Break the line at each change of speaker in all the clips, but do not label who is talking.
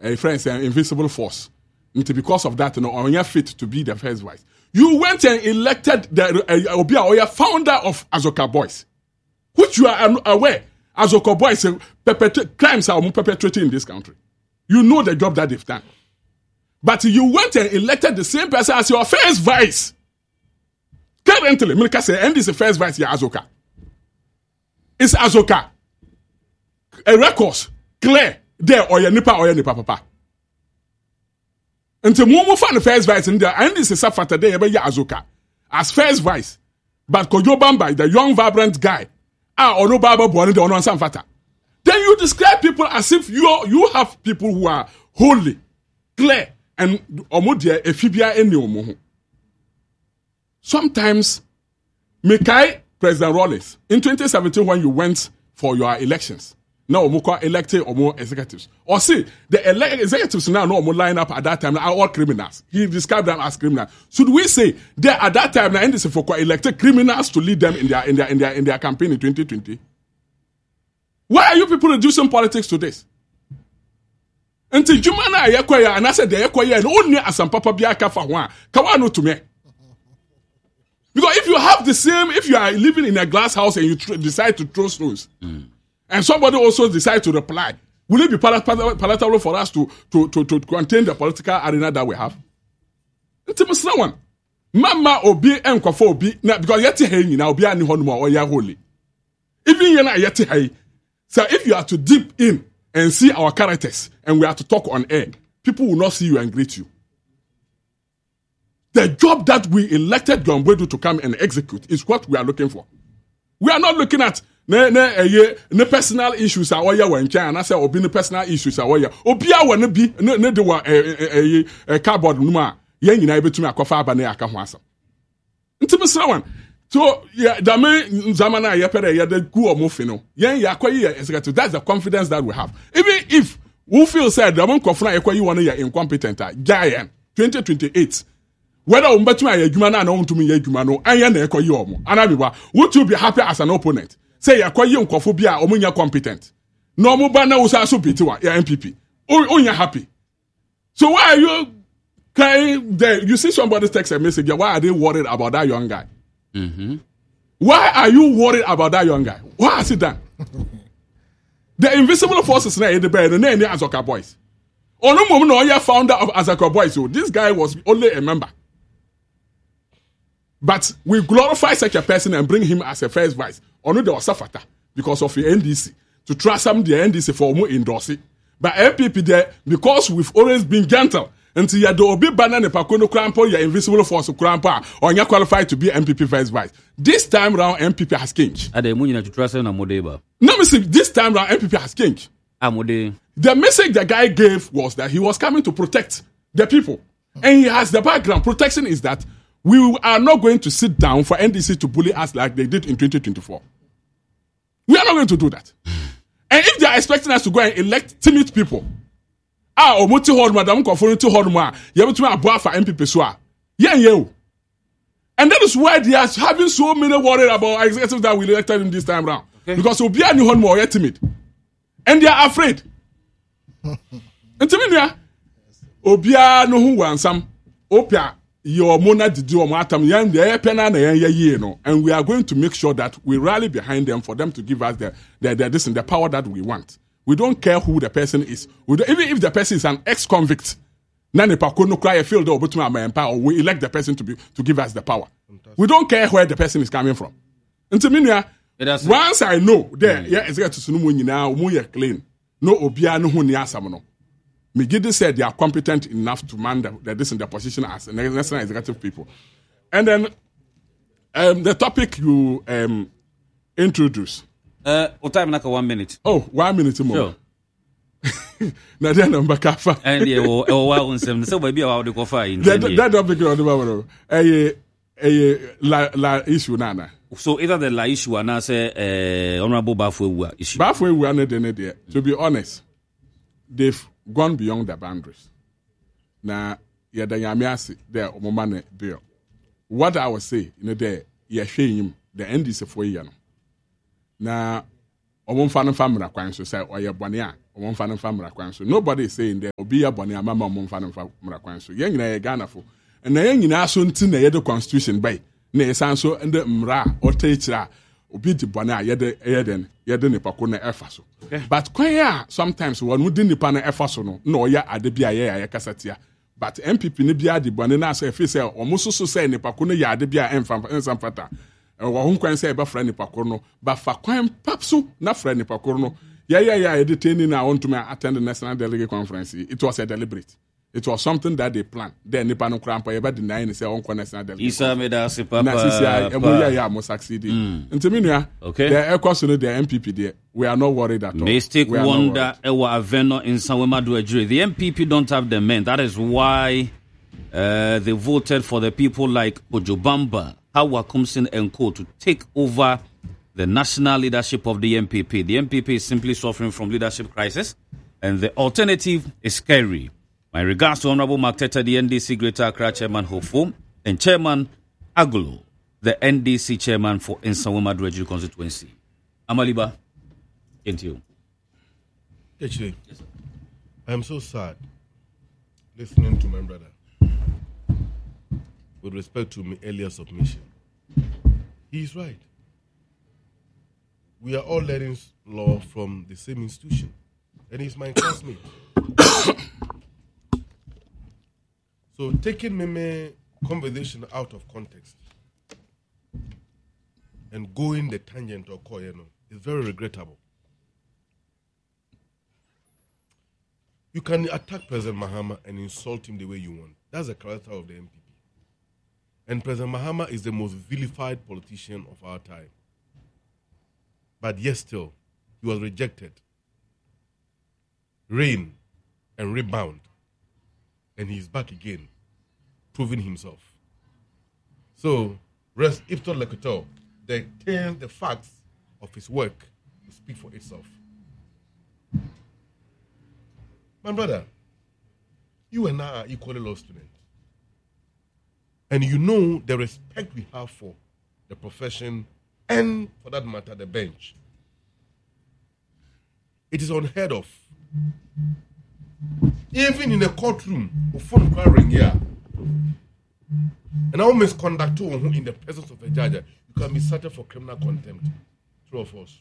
friends, an invisible force. And because of that, on your fit to be the first vice. You went and elected the Obia Oya founder of Azoka Boys, which you are aware Azoka Boys crimes are perpetrated in this country. You know the job that they've done. But you went and elected the same person as your first vice. Currently, Milka say, and this is the first vice here, Azoka. It's Azoka. A record clear there or your nipa papa. Until Momo found the first vice in there, and this is a Saturday, Azoka as first vice. But Kojo Bamba, the young, vibrant guy, Ono Baba Buani, the Ono Sanfata. Then you describe people as if you have people who are holy, clear, and Omodia, Ephibia, and Neomo. Sometimes, Mekai, President Rawlings, in 2017 when you went for your elections, now Omuka elected or more executives. Or see, the executives now no more line up at that time are all criminals. He described them as criminals. Should we say that at that time now NDC for elected criminals to lead them in their campaign in 2020? Why are you people reducing politics to this? Until Jumana Yakoya and I said the Yakoya and only as some Papa Biaka for one. Kawano to me. Because if you have the same, if you are living in a glass house and you decide to throw stones, and somebody also decide to reply, will it be palatable for us to contain the political arena that we have? It's no one. Mama obi enkofo obi because yeti hey na obi ani honuma or ya holy. Even yena yeti hey. So if you are to deep in and see our characters and we are to talk on air, people will not see you and greet you. The job that we elected Gambwedu to come and execute is what we are looking for. We are not looking at ne personal issues are where when China say obi ne personal issues are where obi a won bi ne de wa cardboard numa yen nyina betumi akofa aba na aka ho asam. Ntimsra wan. So yeah, da me zamana ya pere ya de gu omofe no. Yen ya kwayi executive, that's the confidence that we have. Even if we feel said da mon kofuna ekwayi won ya incompetent giant 2028 whether umbetumi ayadwuma na untumi yadwuma no anya na ekwayi omo anabiwa would you be happy as an opponent say yakwayi nkofo bia omunya competent no mo ba na usa so bitiwa ya MPP onya happy. So why are you crying there? You see somebody text a message, why are they worried about that young guy? Why are you worried about that young guy? What has he done? The invisible forces na in the bed and then Azoka Boys. Ono mo no ya founder of Azoka Boys. So this guy was only a member. But we glorify such a person and bring him as a first vice. Ono de wasafata because of the NDC to trust some the NDC for more endorse it. But MPP there, because we've always been gentle until you do obi banana pakono crampo your invisible force crampa or you qualified to be MPP first vice. This time round MPP has changed. No, this time round MPP has changed. The message the guy gave was that he was coming to protect the people. And he has the background. Protection is that we are not going to sit down for NDC to bully us like they did in 2024. We are not going to do that. And if they are expecting us to go and elect timid people, omuti hold madam conformity hold ma, you have to above for MPP soa. Yeah. And that is why they are having so many worried about executives that we elected in this time round. Okay. Because Obia ni hold more timid. And they are afraid. And timid Obia no who want some Opia your mona did do matam yan the pena na yan no, and we are going to make sure that we rally behind them for them to give us the power that we want. We don't care who the person is. Even if the person is an ex-convict, nane pakono cry a field or or we elect the person to give us the power. Fantastic. We don't care where the person is coming from. Once I know there, it's got to sunu now clean. No obia no hu ni asam no. Megidi said they are competent enough to man the position as national executive people. And then the topic you introduce.
What time like 1 minute?
Oh, 1 minute more.
Sure.
Nadia number kafa.
And so maybe I will go far in
that topic on the la issue nana.
So either the la issue and I say honorable Bafwe issue.
Bafwe we are there. To be honest, they've gone beyond the boundaries. Na yada yamiasi there omomane bill. What I would say, there you're showing the NDC for you. Na omomfano family kwan so say oye bone a omomfa no famra kwan so. Nobody is saying that obi ya boni amama omomfa no famra kwan so. Yen nyina ye Ghana fo. Na yen nyina so nti na ye the constitution by. Na esan so ende mra otechira obi di boni a ye de nipa ko na efa so. But kwan ya sometimes one mu di nipa na efa so no na oya ade bia ye kasatia. But MPP ni bia di boni na so efi say omususu say nipa ko no ya ade bia enfam fata. Wahun kwan say eba fra nipa ko no ba fa kwan papso na fra nipa ko no. Yeah, detaining now want to attend the National Delegate Conference. It was a deliberate. It was something that they planned. Then Nipa no cramp ever denying say on National Delegate.
Isa me da se papa.
Yeah, mo succeed. Ntiminu
okay.
The equation the MPP there. We are not worried at all.
Mistake wonder ewa aveno in Sanwema do ajure. The MPP don't have the men. That is why they voted for the people like Ojobamba, Hawa Kumsin and Co to take over the national leadership of the MPP. The MPP is simply suffering from leadership crisis, and the alternative is scary. My regards to Honorable Mark Teta, the NDC Greater Accra Chairman Hofo, and Chairman Agulo, the NDC Chairman for Nsawema Regional Constituency. Amaliba, into you.
Actually, yes, I am so sad listening to my brother with respect to my earlier submission. He is right. We are all learning law from the same institution, and he's my classmate. So taking my conversation out of context and going the tangent or Koyeno is very regrettable. You can attack President Mahama and insult him the way you want. That's the character of the MPP. And President Mahama is the most vilified politician of our time. But yet still, he was rejected, reign and rebound, and he's back again, proving himself. So, res ipto loquitur, the facts of his work will speak for itself. My brother, you and I are equally law students, and you know the respect we have for the profession and, for that matter, the bench. It is unheard of. Even in a courtroom, phone ring here, and our misconduct in the presence of a judge, you can be cited for criminal contempt. True or false?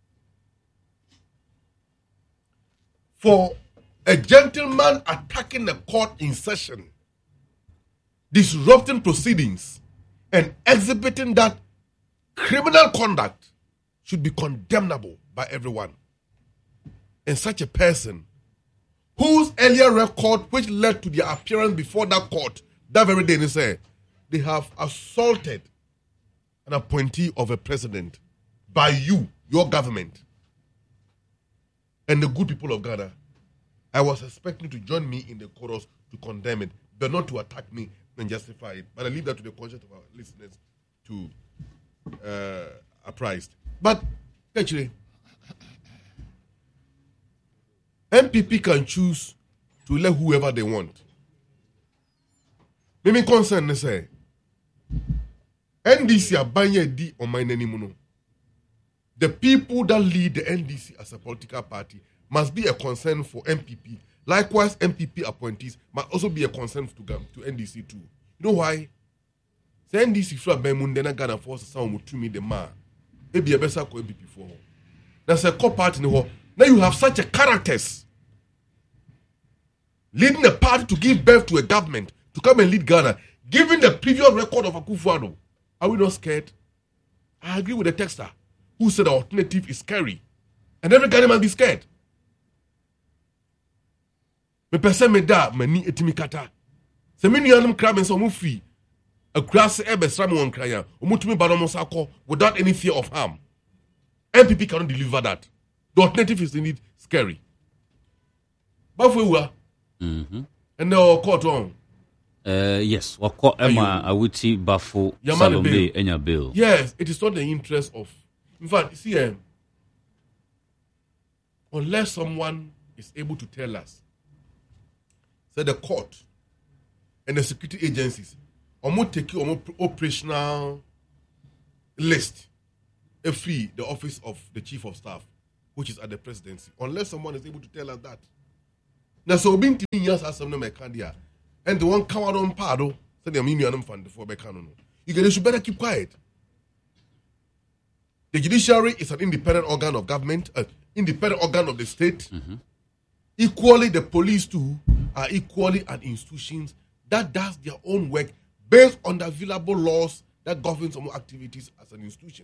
For a gentleman attacking the court in session, disrupting proceedings, and exhibiting that criminal conduct should be condemnable by everyone. And such a person, whose earlier record, which led to their appearance before that court, that very day, they say, they have assaulted an appointee of a president by you, your government, and the good people of Ghana. I was expecting to join me in the chorus to condemn it, but not to attack me and justify it. But I leave that to the conscience of our listeners to apprised. But actually, MPP can choose to let whoever they want. Mimi concern say NDC abanye di on my name. The people that lead the NDC as a political party must be a concern for MPP. Likewise, MPP appointees must also be a concern to NDC too. You know why? The NDC from Bemundena Ghana force sound to me the man. Maybe a better MPP for. That's a core part in the whole. Now you have such a characters leading a party to give birth to a government to come and lead Ghana, given the previous record of Akufo-Addo. Are we not scared? I agree with the texter who said the alternative is scary, and every Ghanaian must be scared. Me person me da mani etimi kata. Se me nuanum kra me so mo free. Akrase ebesra me won kraya. Omutumi ba no mo sakọ without any fear of harm. MPP cannot deliver that. The alternative is indeed scary. Bafwe and now court on.
Yes, wako Emma Awiti Bafo Salome Enya Bill.
Yes, it is not the interest of. In fact, see, unless someone is able to tell us, say the court and the security agencies, almost take you operational list, free the office of the chief of staff, which is at the presidency, unless someone is able to tell us that. Now, so being to me, yes, as some of Candia, and the one come out on Pado, said the Mimian fund before Becano. You should better keep quiet. The judiciary is an independent organ of government, independent organ of the state. Mm-hmm. Equally, the police too are equally an institutions that does their own work based on the available laws that govern some activities as an institution.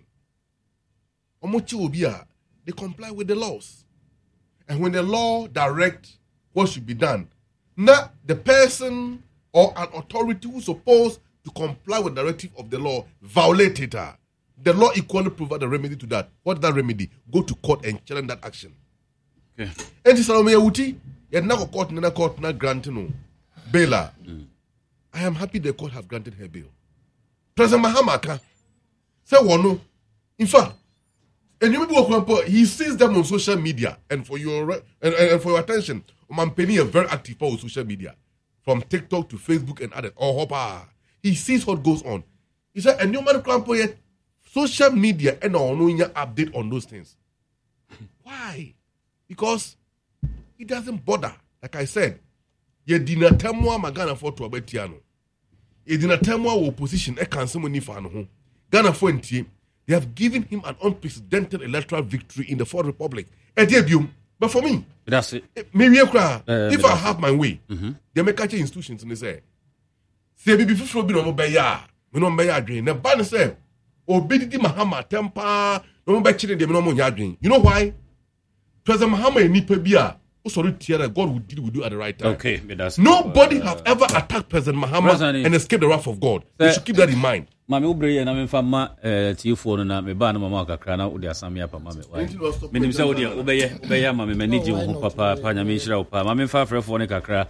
They comply with the laws. And when the law directs what should be done, not the person or an authority who is supposed to comply with the directive of the law violated her. The law equally provides a remedy to that. What is that remedy? Go to court and challenge that action. Okay. And this is now court not granting bail. I am happy the court have granted her bail. President Mahama say one. In fact, and he sees them on social media. And for your and for your attention, Mampeni is very active on social media, from TikTok to Facebook and others. He sees what goes on. He said, "And no man yet social media and no update on those things." Why? Because it doesn't bother. Like I said, ye dina temwa magana for to abetiano. Ye dina temwa opposition e kan someone fa no ho. Ghana for ntie. They have given him an unprecedented electoral victory in the Fourth Republic. But for me, that's it. Maybe if I have my way, they make catch institutions and they say, "Say before be no beya, we no beya dream." The ban say, "Obediti Mahama temper, no be children dem no mo dream." You know why? President Mahama ni pebia. Sorry, God will deal with you at the right time.
Okay, that's
nobody have ever attacked President Mahama and escaped the wrath of God. You should keep that in mind.
Mami ubre na me fama T4 na me ba na mama kakra na udi asami apa mami why me nim se udi ubeye mami me niji wo papa pa nya me nhira wo pa mami fa frefo ne kakra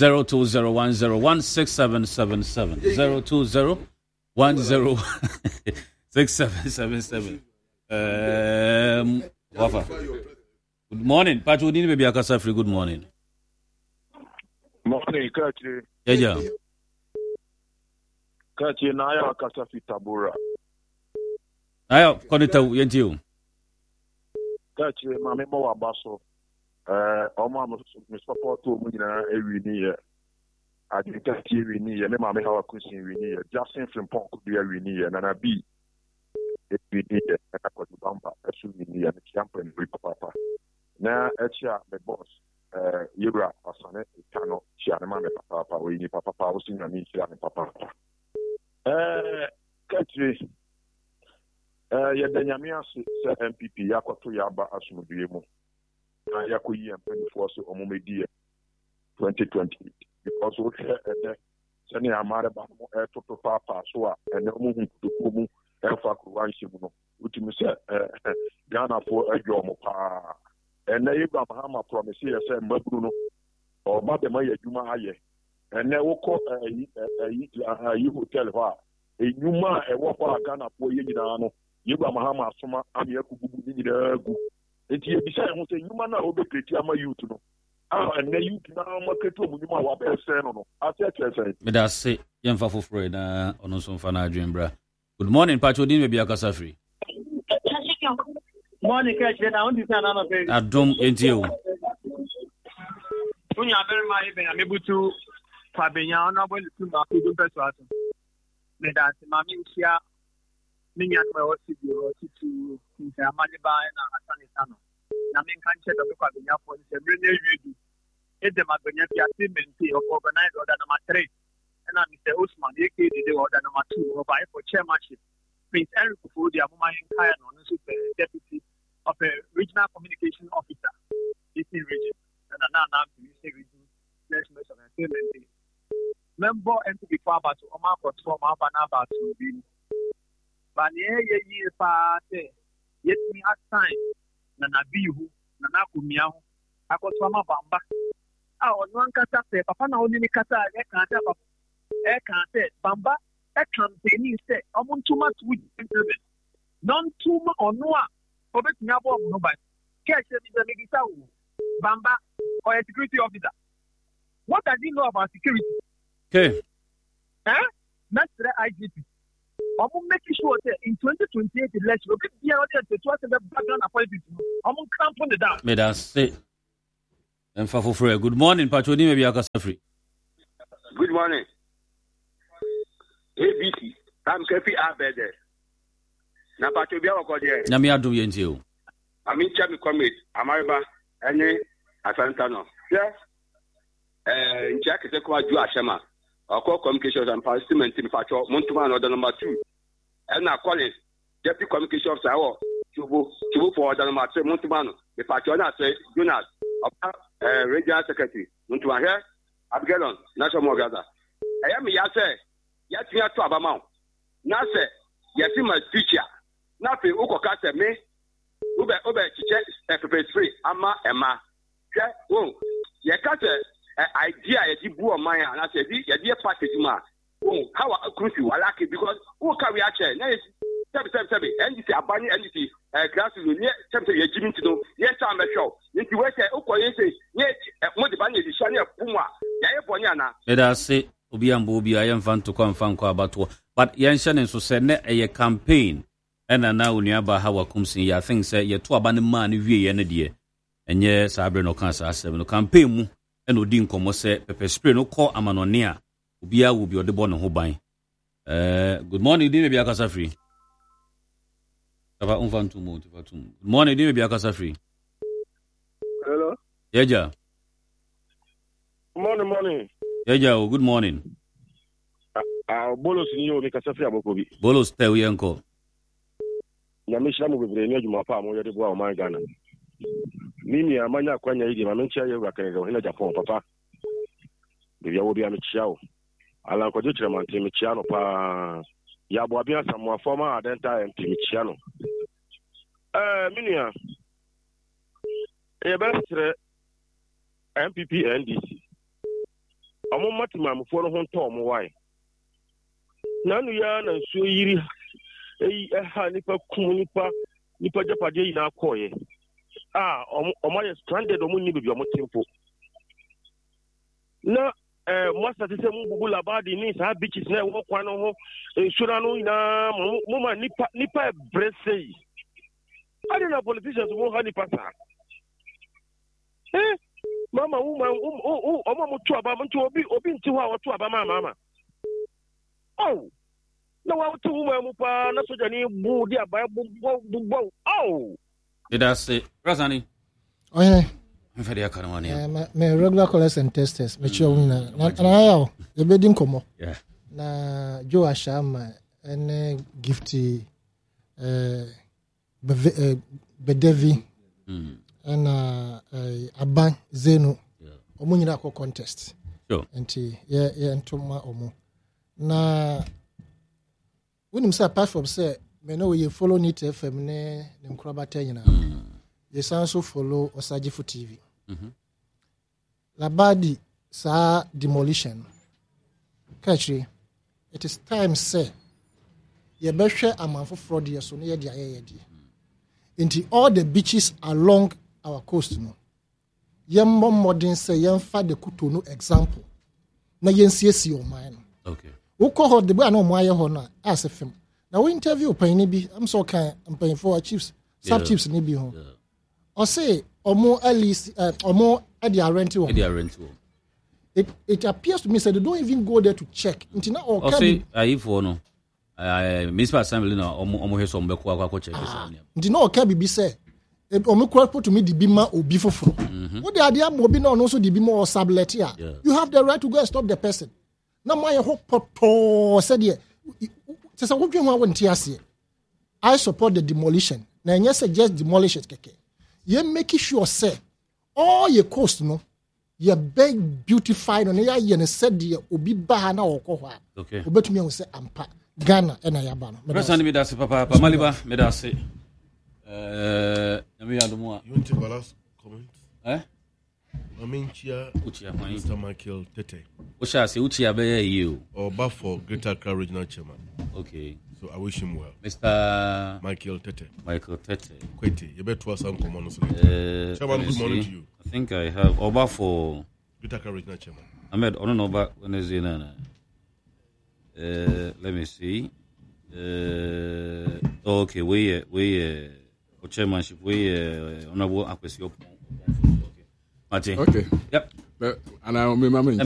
0201016777 0201016777 wafa. Good morning Pacho Udini baby akasa free. Good morning.
Morning Kachi.
Yeah.
Kachi na ya akasa fitabura.
Ayo konita yenti.
Kachi mame mo wabaso. Omo me support to mu nyina ewi ni ye. Adi kachi ewi ni ye me mame hawa kusin ewi ni ye. Justin Frimpong ku bi ewi ni ye na na bi. Ewi ni ye na ko bamba esu ni ye na champion bi papa. Na echa me boss Yura asane itano chia na mame papa we ni papa o sinya ni chia na papa. Kachi ya danyamia se MPP yakoto yaba asumudue mu. Na yakoyi MPP so omomedi 2020 because we share sani amare ba mo toto papa so a ene mu hukuku mu efa kruwanshi mu no utimi se Ghana for adwo mo pa ene Abraham Mahama promise ye say mbaburu no oba de ma yadwuma aye ene woko yi hotel ho a enyuma ewo ho Ghana for ye nyina no Abraham Mahama asoma ame akububu ni nyina gu enti e bisa ho say nyuma na obekreti ama youth no ene youth na maketo mu nyuma wa be se no ase
me da se yemfa foforo na ono so mfa na adwenbra. Good morning Pacho Udini baby akasa free.
Morning, Catch. I want to say another thing.
I don't NTO.
When you are very much able to Fabia, I'm not going to do better. That Mammy here, many of my to Maliba and Asanitano. Namin can't check the Fabia for the Sabrina. It's the Magania statement of organized order number 3. And I'm Mr. Osman, the order number 2, or by for chairmanship. Prince Eric Fudi, a woman in Kaya, deputy of a regional communication officer, DC region, and now DC region, /National Entertainment. Member MPP Faba to Omar Potform Abanaba to be Bania ye party, yet me at time, Nanabihu, Nanakumiao, Akotama Bamba. Our one kata, Papa only kata, I can't say, Bamba, a campaign said, I'm too much with non too much or no. Obet Nabo nobody. Catch is a Megisa Bamba or a security officer. What does he know about security?
Okay.
That's the IGP. I'm making sure that in 2028 election, we'll be beyond the background appointment. I'm cramping the down.
May I say, and for free. Good morning, Patroni. Maybe I can free.
Good morning. ABC. I'm Kefi Abede. Na Patroni, I'm going to
Nami Adu Yenju.
I'm in Chami Comrade. Amariba, any Asantano. Yeah. Jack is a quite Jew Ashema. Our core communications and parliament in Patrol, Montuman order number 2. And now Collins, Deputy Communication Officer, Chubu for order number 3, Montuman, the Patrona say, Jonas, Regional Secretary, Montuman here, Abgalon, National Morgaza. I am Yase, yet we are to Abamount. Nase, Yasima teacher, Napi Ukokate me, Ube Chiche, Pepe Free, Ama, Emma. Oh, Yakate. Idea a debu of mine, and I said, "Yeah, dear party to ma. Oh, how crucial I like it because who carry a chair? Nice, 7 and you see a bunny and you see glasses near temple. You're Jimmy to know. Yes, I'm a show. If you wait, okay, say, yes, what the bunny is shiny Puma. Yeah, Ponyana.
Let us say, Obian Bobi, I am fun to confirm about what. But Yanshan and so said, a campaign, and now nearby how comes in your things say, you're two abandoned man, if you're any dear. And yes, I bring no cancer, 7 campaign. And Odin Como say, Pepe Spray no call Amanonia. Ubia will be on the born who buy. Good morning, Dina Biakasa free. Good morning, Dina Biakasa free.
Hello.
Yaja.
Morning.
Yaja, good morning.
Bolos in you make a safety abokobi.
Bolos tell Yanko.
Yamisha mu bebre ni adwuma pa mo yede bo a man Ghana. Mimi amanya kwanya idi ma menchia ye wakere ho na Japan papa. Bibia wo bia me chia o. Ala ko je man me chia no pa. Ya bo abia samu former Adenta MP me chia no. Minia. E bestre MPP NDC. Omo matima mo fo no ho nto mo wai. Nanu ya na nsuo yiri ha nipa kum nipa japade yi na akoye. Omo stranded omo ni bibi omo tempo. Na master se mu bubu labadi ni sa beaches na wo kwa no ho nsura no na mo ma nipa brese. I don't know politicians who ha nipa sa. Mama omo mo tu aba mo tu obi nti ho a wo tu aba mama. Oh. No wa tu mu pa na soja ni bu di aba bu. Oh.
Did I say, Razani?
Oh, yeah.
I'm very careful.
My regular callers and testers, make sure we know. And I the bedding come up.
Yeah.
Na Joe Ashama and Gifty Bedevi and Aban Zeno. Omunira ko contest.
Sure.
Enti yeah ntoma omo. Na when him say apart from say me know you follow Nit FM ne nkrabata nyina. You also follow Osajifo TV. Labadi sa demolition. Catchy. It is time say ye behwe amanfo fraud ye so ne ye dia ye di. Into all the beaches along our coast no. Yemmo modern say yemfa de Kuto example. Na yensiesie o man.
Okay.
Woko ho de ba na o mo aye ho na as a film. Now we interview Penny B. I'm so kind. I'm paying for chiefs, sub chiefs ni bi ho. Or say omo at least omo at their rental. It appears to me that they don't even go there to check. Until now,
or say I for no. Municipal Assembly no omo he so mbeko akwa check this.
Until now, can be say omo kwa put to me the bima obi foforo. What the idea obi no also the bima or sublet here. You have the right to go and stop the person. Now my hope poto said here. I support the demolition. Now, you suggest demolish it. You make sure say all your coast no, you big beautified on here. You said the obi bahana or koha.
Okay.
But me say ampa Ghana and Ayabano.
President Medasi Papa Maliba Medasi.
You want to balance comment?
Uchiya,
Mr. Michael Tete.
Usha say Uchiya be you.
Or Bafo Greater Accra Regional Chairman.
Okay.
So I wish him well.
Mr.
Michael Tete.
Kwete.
You better some common. Chairman, good morning to you.
I think I have Oba for
Greater Accra Regional Chairman.
Ahmed, I don't know about when is in. Let me see. Okay, we chairmanship, honorable Akwesi.
Okay.
Yep.
And I remember me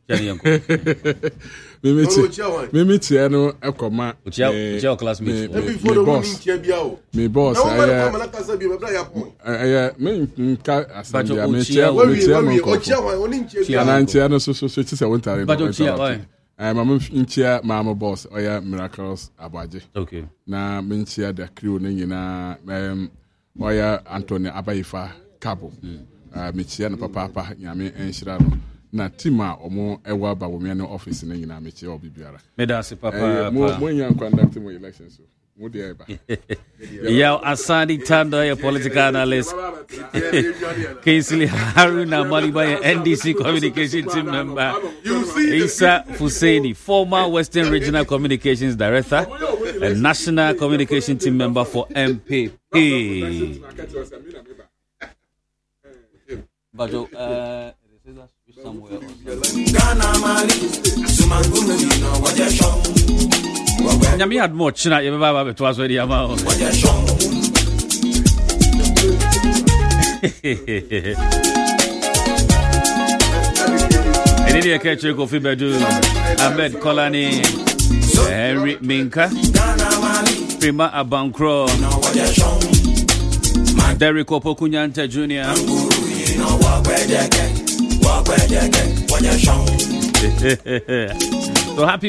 classmate.
Me boss. Mama boss, Miracles Abaji.
Okay.
Na minchia the crew na oya Anthony Abaifa Cabo. Michia na papa nyame enhyira no na team a omo ewa ba wo me no office na nyina michia obibiara
me da se papa
mo nya conduct mo elections so mo dey ba
ya Asadi Tanda, a political analyst. Kingsley Haruna Maliba, NDC communication team member. Isa Fuseni, former Western Regional Communications Director and National Communication Team member for MPP. But somewhere Nyami had more china you baba to us already ama. Any catch you Kofi Bedu, Ahmed Kolani, Henry Minka, Prima Abankro, Derek Opokunyante Jr. So happy